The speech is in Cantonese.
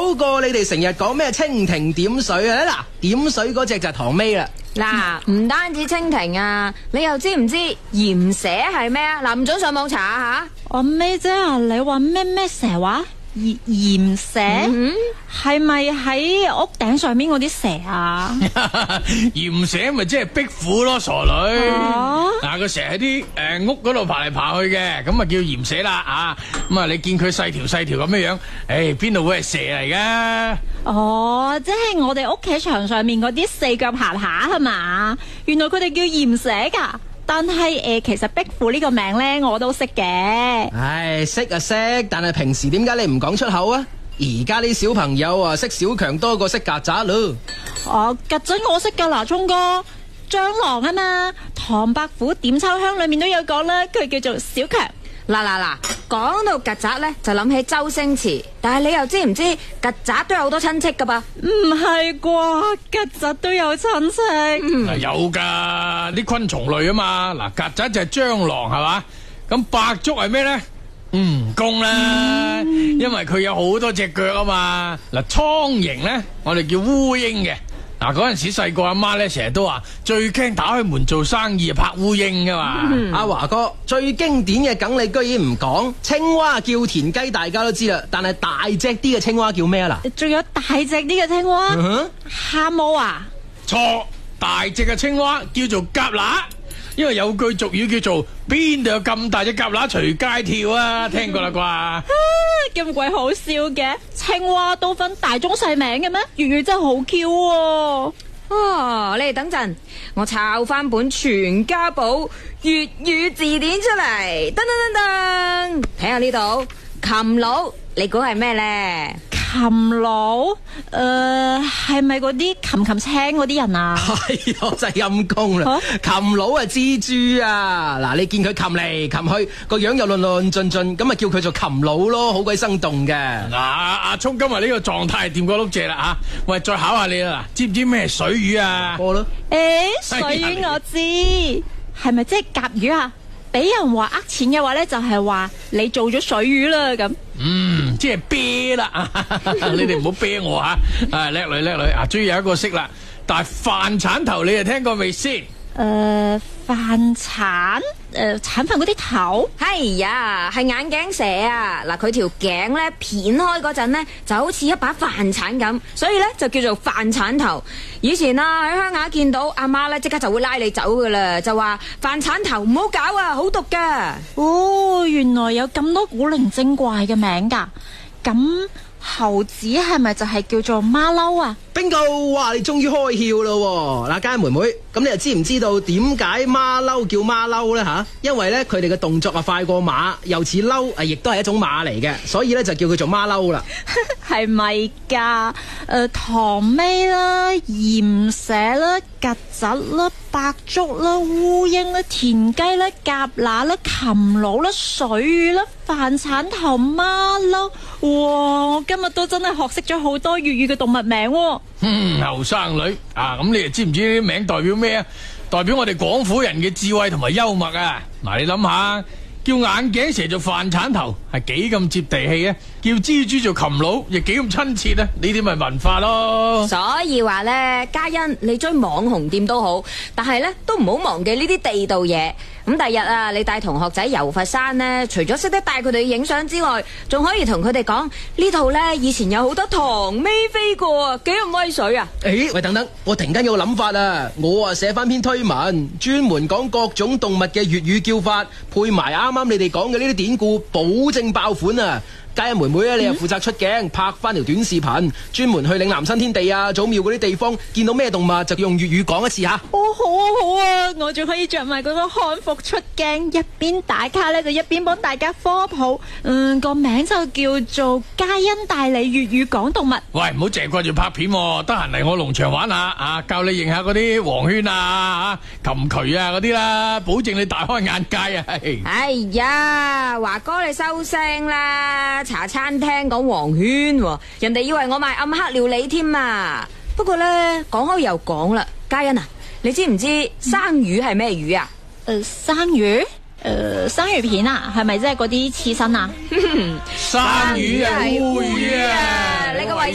好過你哋成日講咩蜻蜓點水啊！嗱，點水嗰隻就係唐尾啦。 嗱，唔單止蜻蜓啊，你又知唔知鹽蛇係咩啊？嗱，唔准上網查下。 我咩啫啊？你話咩蛇話？鹽蛇係咪喺屋頂上面嗰啲蛇啊？ 鹽蛇咪即係壁虎咯，傻女。嗱，佢成日喺啲屋嗰度爬嚟爬去嘅，咁啊叫鹽蛇啦啊！咁啊，你見佢細條咁樣樣，邊度會係蛇嚟噶？ 哦，即係我哋屋企牆上面嗰啲四腳爬爬係嘛？原來佢哋叫鹽蛇噶。但係其實壁虎呢個名咧我都識嘅。 唉，識啊識，但係平時點解你唔講出口啊？而家啲小朋友啊，識小強多過識曱甴咯。 曱甴我識噶，嗱，聰哥，蟑螂啊嘛，唐伯虎點秋香裏面都有講啦，佢叫做小強。 嗱，講到曱甴咧，就諗起周星馳，但係你又知唔知曱甴都有好多親戚噶噃？ 唔係啩？曱甴都有親戚？ 有噶，啲昆蟲類啊嘛。嗱，曱甴就係蟑螂係嘛，咁白竹係咩咧？蜈蚣啦，因為佢有好多隻腳啊嘛。嗱，蒼蠅咧，我哋叫烏蠅嘅。嗱，嗰陣時細個阿媽咧，成日都話最驚打開門做生意拍烏蠅噶嘛。 阿華哥，最經典嘅梗你居然唔講，青蛙叫田雞大家都知啦，但係大隻啲嘅青蛙叫咩啊？嗱， 仲有大隻啲嘅青蛙，蛤蟆啊？ 錯，大隻嘅青蛙叫做蛤乸。因為有句俗語叫做邊度有咁大隻蛤乸隨街跳啊，聽過啦啩？ 咁鬼好笑嘅，青蛙都分大中細名嘅咩？粵語真係好 Q 喎。 你哋等陣，我抄翻本全家寶粵語字典出嚟，噔，睇下呢度，蠄蟧，你估係咩咧？ 蠄蟧，係咪嗰啲擒青嗰啲人啊？ 係啊，真係陰公啦！蠄蟧係蜘蛛啊！嗱，你見佢擒嚟擒去，個樣又論盡，咁啊叫佢做蠄蟧咯，好鬼生動嘅。 嗱，阿聰今日呢個狀態掂過碌蔗啦吓，喂，再考下你啦，知唔知咩係水魚啊？ 我咯， 水魚我知，係咪即係甲魚啊？俾人話呃錢嘅話咧，就係話你做咗水魚啦咁。 即係啤啦，你哋唔好啤我吓，叻女啊！終於有一個識啦，但係飯鏟頭你哋聽過未先？ 飯鏟，鏟飯嗰啲頭？ 係呀，係眼鏡蛇啊！嗱，佢條頸咧片開嗰陣咧，就好似一把飯鏟咁，所以咧就叫做飯鏟頭。以前啊喺鄉下見到阿媽咧，即刻就會拉你走噶啦，就話飯鏟頭唔好搞啊，好毒噶。 哦，原來有咁多古靈精怪嘅名噶，咁猴子係咪就係叫做馬騮啊 ？Bingo！哇，你終於開竅咯！嗱，家妹妹，咁你又知唔知道點解馬騮叫馬騮咧吓？因為咧佢哋嘅動作啊快過馬，又似騮，亦都係一種馬嚟嘅，所以咧就叫佢做馬騮啦。 係咪噶？唐尾啦，鹽蛇啦，曱甴啦，白竹啦，烏蠅啦，田雞啦，蛤乸啦，蠄蟧啦，水魚啦，飯鏟頭，馬騮。哇！我今日都真係學識咗好多粵語嘅動物名喎。 後生女啊，咁你又知唔知啲名代表咩啊？代表我哋廣府人嘅智慧同埋幽默啊！嗱，你諗下，叫眼鏡蛇做飯鏟頭係幾咁接地氣啊？叫蜘蛛做蠄蟧亦幾咁親切啊？呢啲咪文化咯。 所以話咧，嘉欣你追網紅店都好，但係咧都唔好忘記呢啲地道嘢。咁第日啊，你帶同學仔遊佛山呢，除咗識得帶佢哋影相之外，仲可以同佢哋講呢度呢，以前有好多唐尾飛過，幾咁威水啊！ 喂，等等，我突然間有個諗法啊！我寫翻篇推文，專門講各種動物嘅粵語叫法，配埋啱啱你哋講嘅呢啲典故，保證爆款啊！嘉欣妹妹咧，你又負責出鏡拍翻條短視頻，專門去嶺南新天地啊、祖廟嗰啲地方，見到咩動物就用粵語講一次吓。 哦，好啊，我仲可以着埋嗰個漢服出鏡，一邊打卡咧就一邊幫大家科普。個名就叫做嘉欣帶你粵語講動物。 喂，唔好淨係掛住拍片，得閒嚟我農場玩下啊，教你認下嗰啲黃圈啊、琴渠啊嗰啲啦，保證你大開眼界啊！ 哎呀，華哥你收聲啦！茶餐廳講黃圈，人哋以為我賣暗黑料理添啊！不過呢，講開又講啦，嘉欣啊，你知唔知生魚係咩魚啊？ 生魚？生魚片啊？係咪即係嗰啲刺身啊？ 生魚啊，烏魚啊！ 你個胃